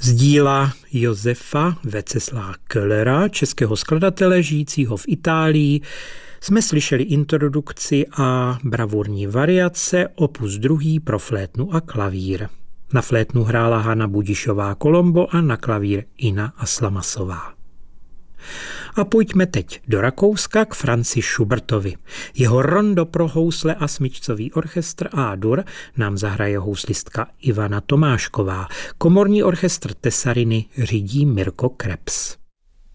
Z díla Josefa Veceslava Köhlera, českého skladatele žijícího v Itálii, jsme slyšeli introdukci a bravurní variace opus 2 pro flétnu a klavír. Na flétnu hrála Hana Budišová-Colombo a na klavír Ina Aslamasová. A pojďme teď do Rakouska k Franzi Schubertovi. Jeho rondo pro housle a smyčcový orchestr A-dur nám zahraje houslistka Ivana Tomášková. Komorní orchestr Tesariny řídí Mirko Krebs.